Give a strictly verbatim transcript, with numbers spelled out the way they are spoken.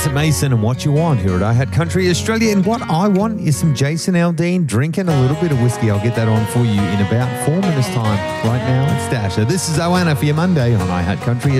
Spencer Mason and What You Want here at iHeart Country Australia. And what I want is some Jason Aldean drinking a little bit of whiskey. I'll get that on for you in about four minutes' time. Right now, it's Dasher. This is Oana for your Monday on iHeart Country